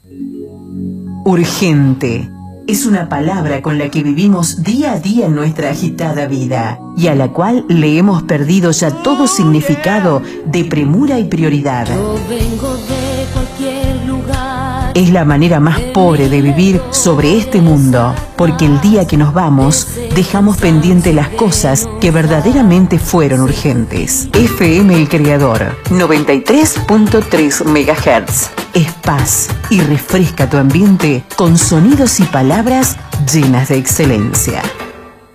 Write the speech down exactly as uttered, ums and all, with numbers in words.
Urgente. Es una palabra con la que vivimos día a día en nuestra agitada vida y a la cual le hemos perdido ya todo significado de premura y prioridad. Yo vengo de cualquier lugar. Es la manera más pobre de vivir sobre este mundo, porque el día que nos vamos, dejamos pendiente las cosas que verdaderamente fueron urgentes. F M El Creador, noventa y tres punto tres megahertz. Es paz y refresca tu ambiente con sonidos y palabras llenas de excelencia.